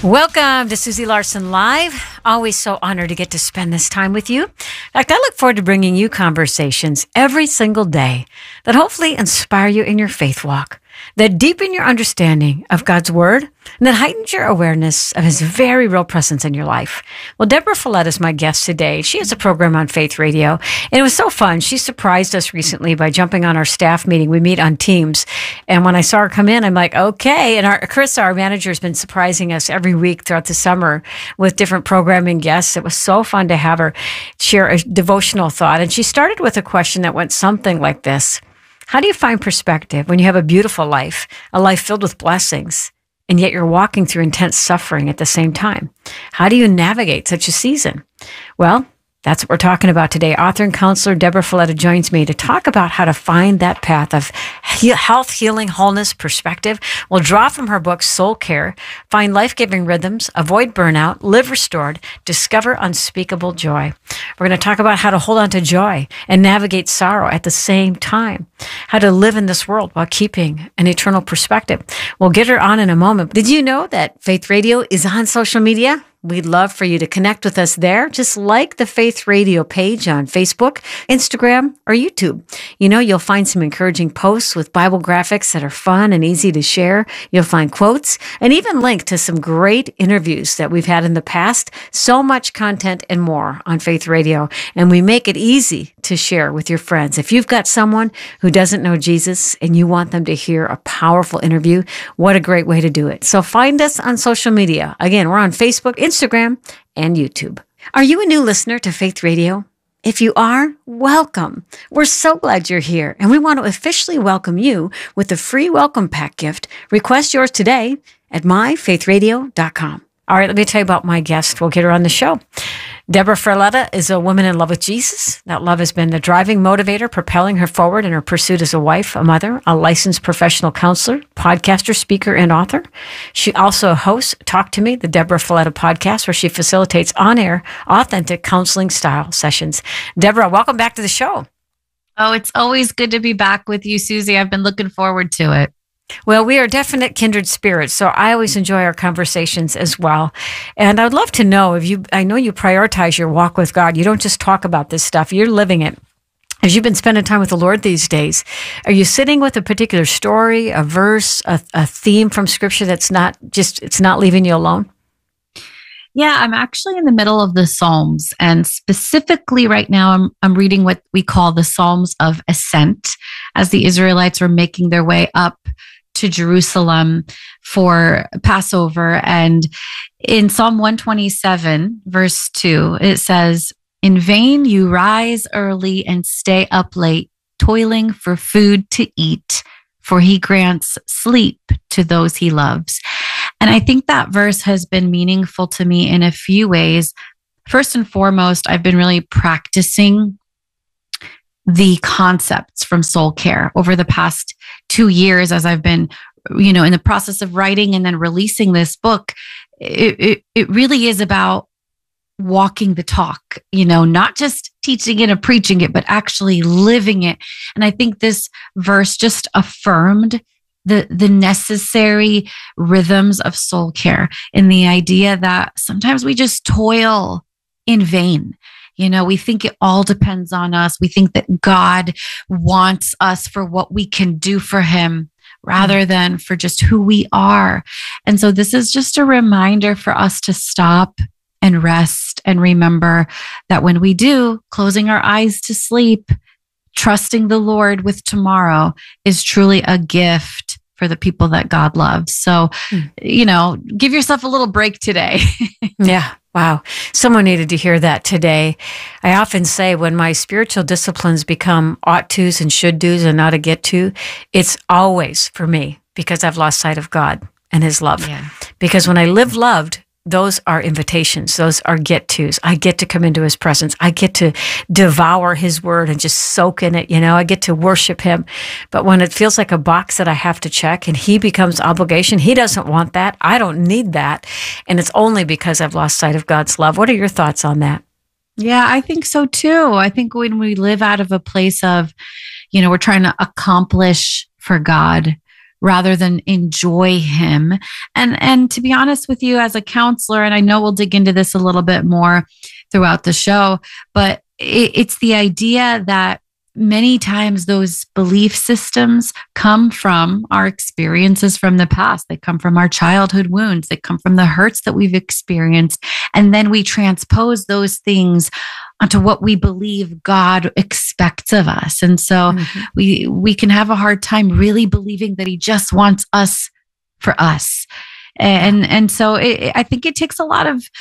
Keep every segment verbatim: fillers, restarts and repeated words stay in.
Welcome to Susie Larson Live. Always so honored to get to spend this time with you. In fact, I look forward to bringing you conversations every single day that hopefully inspire you in your faith walk, that deepen your understanding of God's Word, and that heightens your awareness of His very real presence in your life. Well, Deborah Follett is my guest today. She has a program on Faith Radio, and it was so fun. She surprised us recently by jumping on our staff meeting. We meet on Teams, and when I saw her come in, I'm like, okay. And our Chris, our manager, has been surprising us every week throughout the summer with different programming guests. It was so fun to have her share a devotional thought, and she started with a question that went something like this. How do you find perspective when you have a beautiful life, a life filled with blessings, and yet you're walking through intense suffering at the same time? How do you navigate such a season? Well, that's what we're talking about today. Author and counselor Deborah Follett joins me to talk about how to find that path of health, healing, wholeness, perspective. We'll draw from her book, Soul Care, find life-giving rhythms, avoid burnout, live restored, discover unspeakable joy. We're going to talk about how to hold on to joy and navigate sorrow at the same time, how to live in this world while keeping an eternal perspective. We'll get her on in a moment. Did you know that Faith Radio is on social media? We'd love for you to connect with us there. Just like the Faith Radio page on Facebook, Instagram, or YouTube. You know, you'll find some encouraging posts with Bible graphics that are fun and easy to share. You'll find quotes and even link to some great interviews that we've had in the past. So much content and more on Faith Radio. And we make it easy to share with your friends. If you've got someone who doesn't know Jesus and you want them to hear a powerful interview, what a great way to do it. So find us on social media. Again, we're on Facebook, Instagram, and YouTube. Are you a new listener to Faith Radio? If you are, welcome. We're so glad you're here, and we want to officially welcome you with the free welcome pack gift. Request yours today at my faith radio dot com. All right, let me tell you about my guest. We'll get her on the show. Deborah Follett is a woman in love with Jesus. That love has been the driving motivator, propelling her forward in her pursuit as a wife, a mother, a licensed professional counselor, podcaster, speaker, and author. She also hosts Talk to Me, the Deborah Follett podcast, where she facilitates on-air, authentic counseling-style sessions. Deborah, welcome back to the show. Oh, it's always good to be back with you, Susie. I've been looking forward to it. Well, we are definite kindred spirits, so I always enjoy our conversations as well. And I'd love to know if you, I know you prioritize your walk with God. You don't just talk about this stuff, you're living it. As you've been spending time with the Lord these days, are you sitting with a particular story, a verse, a, a theme from Scripture that's not just, it's not leaving you alone? Yeah, I'm actually in the middle of the Psalms, and specifically right now, I'm I'm reading what we call the Psalms of Ascent, as the Israelites were making their way up to Jerusalem for Passover. And in Psalm one twenty-seven, verse two, it says, "In vain you rise early and stay up late, toiling for food to eat, for He grants sleep to those He loves." And I think that verse has been meaningful to me in a few ways. First and foremost, I've been really practicing the concepts from Soul Care over the past two years as I've been, you know, in the process of writing and then releasing this book. It, it, it really is about walking the talk, you know, not just teaching it and preaching it, but actually living it. And I think this verse just affirmed the the necessary rhythms of soul care, in the idea that sometimes we just toil in vain. You know, we think it all depends on us. We think that God wants us for what we can do for Him rather than for just who we are. And so this is just a reminder for us to stop and rest and remember that when we do, closing our eyes to sleep, trusting the Lord with tomorrow is truly a gift for the people that God loves. So, mm. you know, give yourself a little break today. Yeah. Wow. Someone needed to hear that today. I often say when my spiritual disciplines become ought tos and should do's and not a get to, it's always for me because I've lost sight of God and His love. Yeah. Because when I live loved, those are invitations. Those are get-tos. I get to come into His presence. I get to devour His word and just soak in it. You know, I get to worship Him. But when it feels like a box that I have to check and He becomes obligation, He doesn't want that. I don't need that. And it's only because I've lost sight of God's love. What are your thoughts on that? Yeah, I think so too. I think when we live out of a place of, you know, we're trying to accomplish for God rather than enjoy him. And, and to be honest with you, as a counselor, and I know we'll dig into this a little bit more throughout the show, but it, it's the idea that many times those belief systems come from our experiences from the past. They come from our childhood wounds. They come from the hurts that we've experienced. And then we transpose those things onto what we believe God expects of us. And so mm-hmm. we, we can have a hard time really believing that he just wants us for us. And, and so it, I think it takes a lot of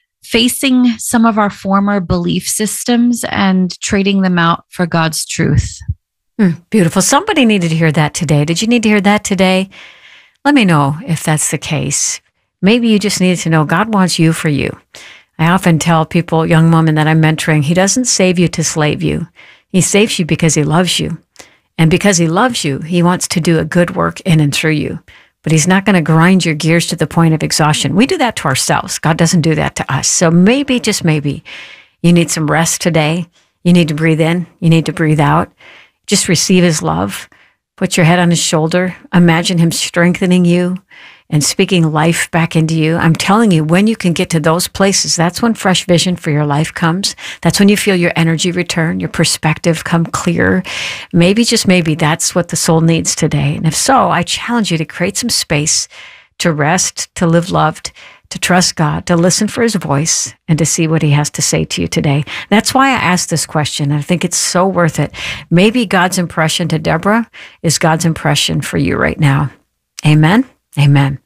facing some of our former belief systems and trading them out for God's truth. Mm, beautiful. Somebody needed to hear that today. Did you need to hear that today? Let me know if that's the case. Maybe you just needed to know God wants you for you. I often tell people, young women that I'm mentoring, he doesn't save you to slave you. He saves you because he loves you. And because he loves you, he wants to do a good work in and through you. But he's not going to grind your gears to the point of exhaustion. We do that to ourselves. God doesn't do that to us. So maybe, just maybe, you need some rest today. You need to breathe in. You need to breathe out. Just receive his love. Put your head on his shoulder. Imagine him strengthening you and speaking life back into you. I'm telling you, when you can get to those places, that's when fresh vision for your life comes. That's when you feel your energy return, your perspective come clear. Maybe, just maybe, that's what the soul needs today. And if so, I challenge you to create some space to rest, to live loved, to trust God, to listen for his voice, and to see what he has to say to you today. That's why I asked this question. I think it's so worth it. Maybe God's impression to Deborah is God's impression for you right now. Amen. Amen.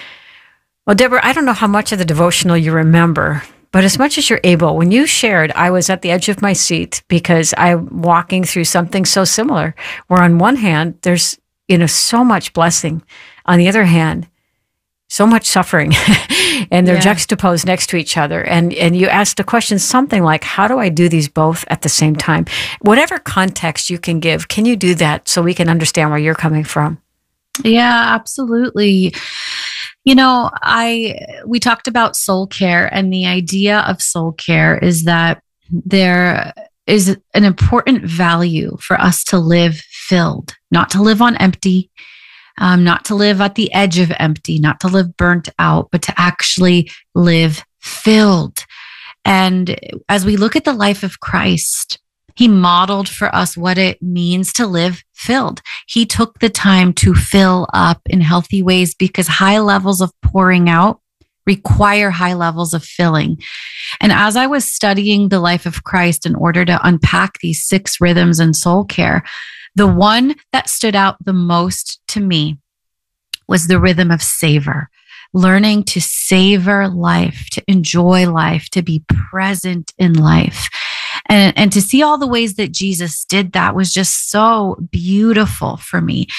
Well, Deborah, I don't know how much of the devotional you remember, but as much as you're able, when you shared, I was at the edge of my seat because I'm walking through something so similar, where on one hand, there's, you know, so much blessing. On the other hand, so much suffering, and they're yeah. juxtaposed next to each other. And, and you asked a question, something like, how do I do these both at the same time? Whatever context you can give, can you do that so we can understand where you're coming from? Yeah, absolutely. You know, I we talked about soul care, and the idea of soul care is that there is an important value for us to live filled, not to live on empty, um, not to live at the edge of empty, not to live burnt out, but to actually live filled. And as we look at the life of Christ, he modeled for us what it means to live filled. He took the time to fill up in healthy ways because high levels of pouring out require high levels of filling. And as I was studying the life of Christ in order to unpack these six rhythms in soul care, the one that stood out the most to me was the rhythm of savor. Learning to savor life, to enjoy life, to be present in life. And, and to see all the ways that Jesus did that was just so beautiful for me.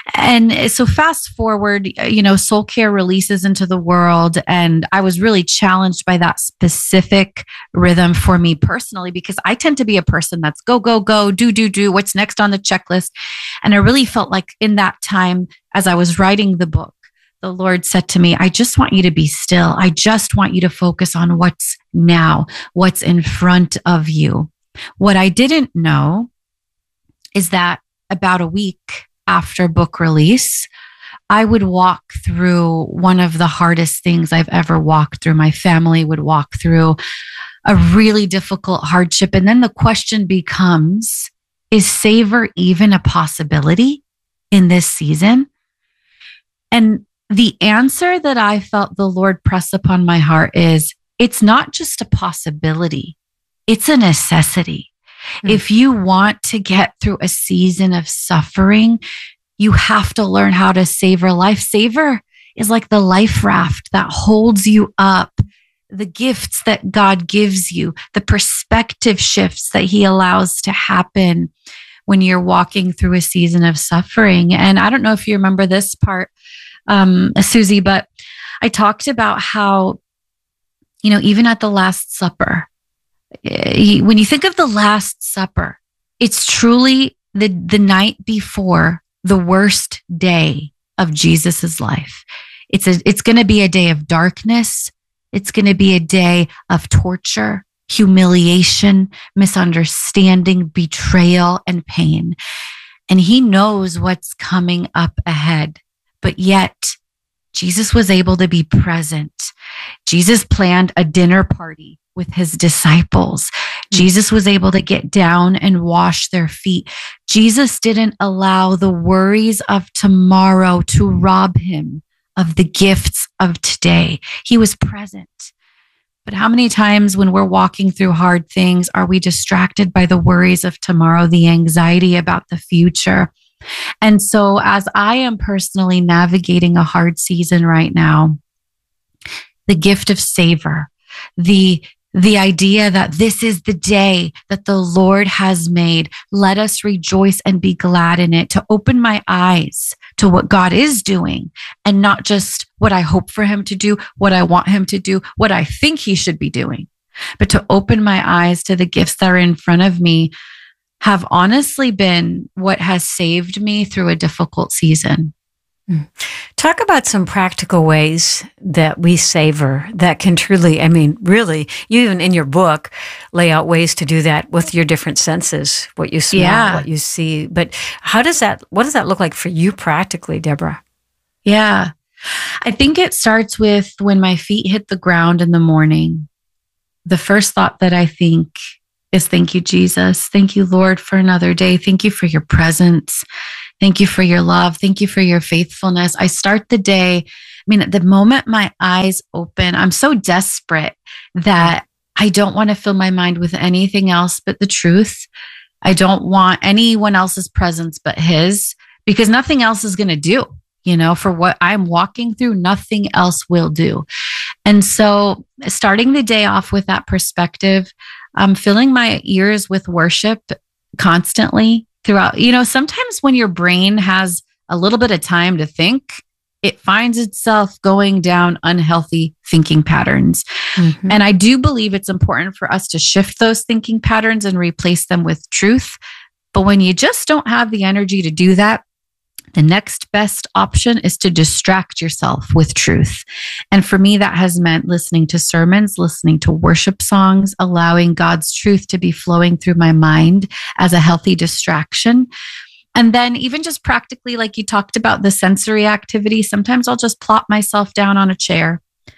And so fast forward, you know, soul care releases into the world. And I was really challenged by that specific rhythm for me personally, because I tend to be a person that's go, go, go, do, do, do, what's next on the checklist. And I really felt like in that time, as I was writing the book, the Lord said to me, I just want you to be still. I just want you to focus on what's now, what's in front of you. What I didn't know is that about a week after book release, I would walk through one of the hardest things I've ever walked through. My family would walk through a really difficult hardship. And then the question becomes, is savor even a possibility in this season? And the answer that I felt the Lord press upon my heart is, it's not just a possibility, it's a necessity. Mm-hmm. If you want to get through a season of suffering, you have to learn how to savor life. Savor is like the life raft that holds you up, the gifts that God gives you, the perspective shifts that he allows to happen when you're walking through a season of suffering. And I don't know if you remember this part, Um, Susie, but I talked about how, you know, even at the Last Supper, he, when you think of the Last Supper, it's truly the, the night before the worst day of Jesus's life. It's a, it's going to be a day of darkness. It's going to be a day of torture, humiliation, misunderstanding, betrayal, and pain. And he knows what's coming up ahead. but yet Jesus was able to be present. Jesus planned a dinner party with his disciples. Jesus was able to get down and wash their feet. Jesus didn't allow the worries of tomorrow to rob him of the gifts of today. He was present. But how many times when we're walking through hard things are we distracted by the worries of tomorrow, the anxiety about the future? And so as I am personally navigating a hard season right now, the gift of savor, the The idea that this is the day that the Lord has made. Let us rejoice and be glad in it, to open my eyes to what God is doing and not just what I hope for him to do, what I want him to do, what I think he should be doing, but to open my eyes to the gifts that are in front of me have honestly been what has saved me through a difficult season. Talk about some practical ways that we savor that can truly, I mean, really, you even in your book lay out ways to do that with your different senses, what you smell, Yeah. what you see. But how does that, what does that look like for you practically, Deborah? Yeah. I think it starts with when my feet hit the ground in the morning. The first thought that I think is, thank you, Jesus. Thank you, Lord, for another day. Thank you for your presence. Thank you for your love. Thank you for your faithfulness. I start the day. I mean, at the moment my eyes open, I'm so desperate that I don't want to fill my mind with anything else but the truth. I don't want anyone else's presence but his, because nothing else is going to do, you know, for what I'm walking through, nothing else will do. And so starting the day off with that perspective, I'm filling my ears with worship constantly throughout. You know, sometimes when your brain has a little bit of time to think, it finds itself going down unhealthy thinking patterns. Mm-hmm. And I do believe it's important for us to shift those thinking patterns and replace them with truth. But when you just don't have the energy to do that, the next best option is to distract yourself with truth. And for me, that has meant listening to sermons, listening to worship songs, allowing God's truth to be flowing through my mind as a healthy distraction. And then even just practically, like you talked about the sensory activity, sometimes I'll just plop myself down on a chair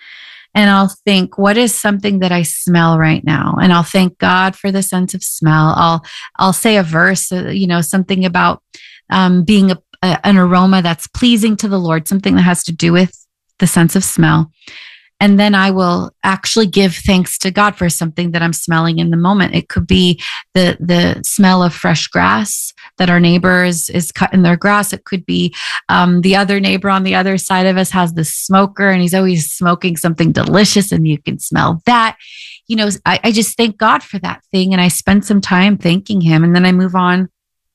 and I'll think, what is something that I smell right now? And I'll thank God for the sense of smell. I'll, I'll say a verse, uh, you know, something about um, being a an aroma that's pleasing to the Lord, something that has to do with the sense of smell. And then I will actually give thanks to God for something that I'm smelling in the moment. It could be the the smell of fresh grass that our neighbor is, is cutting their grass. It could be um, the other neighbor on the other side of us has the smoker and he's always smoking something delicious and you can smell that. You know, I, I just thank God for that thing. And I spend some time thanking him. And then I move on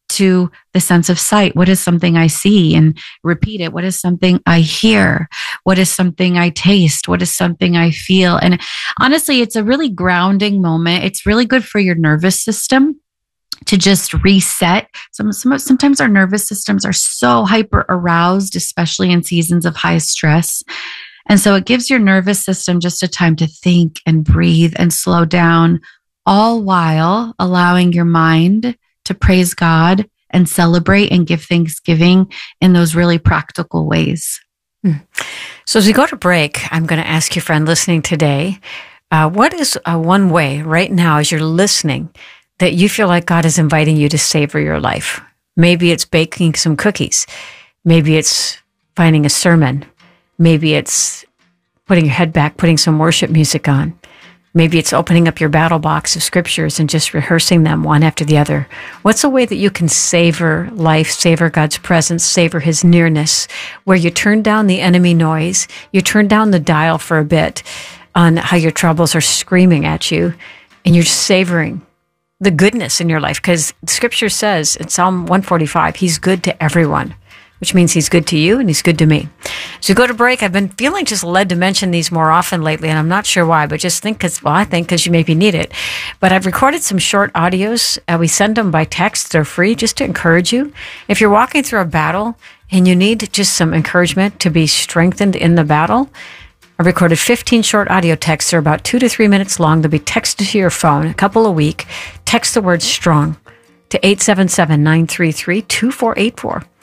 to the sense of sight. What is something I see? And repeat it. What is something I hear? What is something I taste? What is something I feel? And honestly, it's a really grounding moment. It's really good for your nervous system to just reset. Some, some, sometimes our nervous systems are so hyper aroused, especially in seasons of high stress. And so it gives your nervous system just a time to think and breathe and slow down, all while allowing your mind to praise God and celebrate and give thanksgiving in those really practical ways. So as we go to break, I'm going to ask you, friend listening today, uh, what is uh, one way right now as you're listening that you feel like God is inviting you to savor your life? Maybe it's baking some cookies. Maybe it's finding a sermon. Maybe it's putting your head back, putting some worship music on. Maybe it's opening up your battle box of scriptures and just rehearsing them one after the other. What's a way that you can savor life, savor God's presence, savor his nearness, where you turn down the enemy noise, you turn down the dial for a bit on how your troubles are screaming at you, and you're just savoring the goodness in your life? Because scripture says in Psalm one forty-five, he's good to everyone, which means he's good to you and he's good to me. So go to break. I've been feeling just led to mention these more often lately, and I'm not sure why, but just think because, well, I think because you maybe need it. But I've recorded some short audios. Uh, we send them by text. They're free just to encourage you. If you're walking through a battle and you need just some encouragement to be strengthened in the battle, I recorded fifteen short audio texts. They're about two to three minutes long. They'll be texted to your phone a couple a week. Text the word STRONG to eight seven seven, nine three three, two four eight four.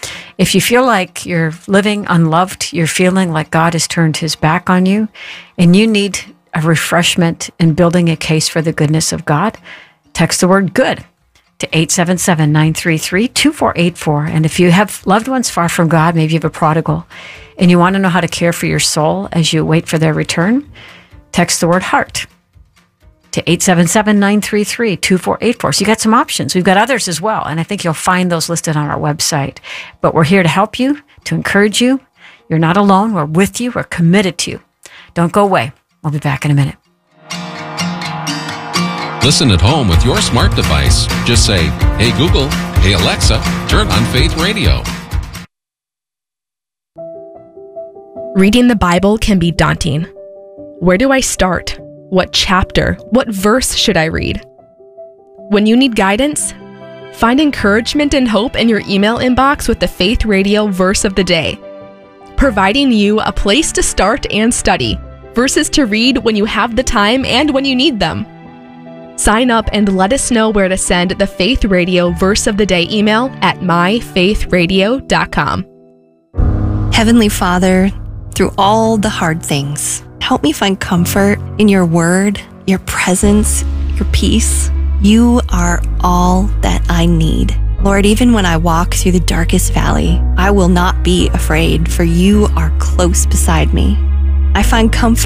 If you feel like you're living unloved, you're feeling like God has turned his back on you, and you need a refreshment in building a case for the goodness of God, text the word good to eight seven seven, nine three three, two four eight four. And if you have loved ones far from God, maybe you have a prodigal, and you want to know how to care for your soul as you wait for their return, text the word heart to eight seven seven, nine three three, two four eight four. So you got some options. We've got others as well, and I think you'll find those listed on our website. But we're here to help you, to encourage you. You're not alone. We're with you. We're committed to you. Don't go away. We'll be back in a minute. Listen at home with your smart device. Just say, "Hey Google, hey Alexa, turn on Faith Radio." Reading the Bible can be daunting. Where do I start? What chapter? What verse should I read? When you need guidance, find encouragement and hope in your email inbox with the Faith Radio Verse of the Day, providing you a place to start and study, verses to read when you have the time and when you need them. Sign up and let us know where to send the Faith Radio Verse of the Day email at my faith radio dot com. Heavenly Father, through all the hard things, help me find comfort in your word, your presence, your peace. You are all that I need. Lord, even when I walk through the darkest valley, I will not be afraid, for you are close beside me. I find comfort